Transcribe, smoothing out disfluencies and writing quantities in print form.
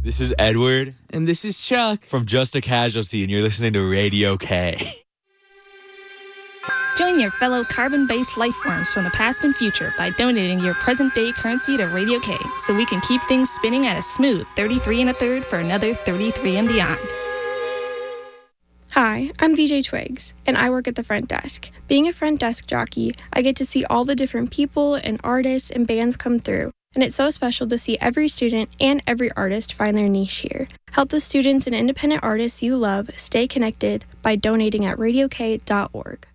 This is Edward. And this is Chuck. From Just a Casualty, and you're listening to Radio K. Join your fellow carbon-based life forms from the past and future by donating your present-day currency to Radio K so we can keep things spinning at a smooth 33 1/3 for another 33 and beyond. Hi, I'm DJ Twigs, and I work at the front desk. Being a front desk jockey, I get to see all the different people and artists and bands come through, and it's so special to see every student and every artist find their niche here. Help the students and independent artists you love stay connected by donating at radiok.org.